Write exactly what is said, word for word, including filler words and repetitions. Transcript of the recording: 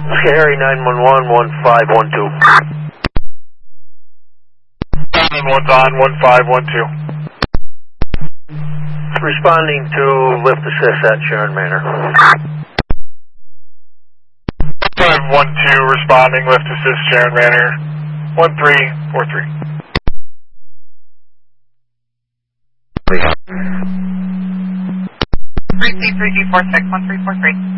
Harry nine one one, one five one two. nine one one on, one five one two. Responding to lift assist at Sharon Manor. five one two responding, lift assist Sharon Manor, one three four three. three C three G four six one three four three.